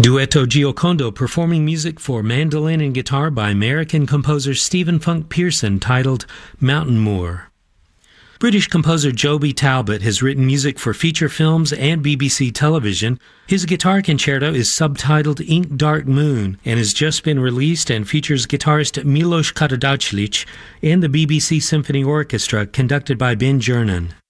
Duetto Giocondo performing music for mandolin and guitar by American composer Stephen Funk Pearson titled Mountain Moor. British composer Joby Talbot has written music for feature films and BBC television. His guitar concerto is subtitled Ink Dark Moon and has just been released and features guitarist Milos Karadzic and the BBC Symphony Orchestra conducted by Ben Jernan.